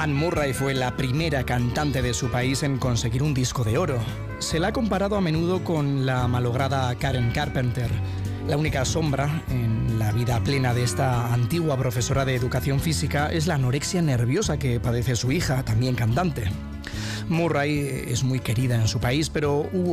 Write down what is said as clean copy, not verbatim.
Anne Murray fue la primera cantante de su país en conseguir un disco de oro. Se la ha comparado a menudo con la malograda Karen Carpenter. La única sombra en la vida plena de esta antigua profesora de educación física es la anorexia nerviosa que padece su hija, también cantante. Murray es muy querida en su país, pero hubo